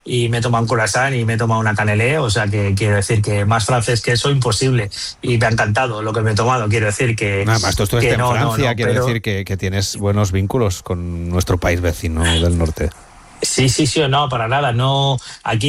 y me he tomado un croissant y me he tomado una canelé, o sea que quiero decir que más francés que eso imposible, y me ha encantado lo que me he tomado, quiero decir Además, tú estuviste en Francia, quiero pero decir que tienes buenos vínculos con nuestro país vecino del norte. sí, sí, sí, no, para nada, no, aquí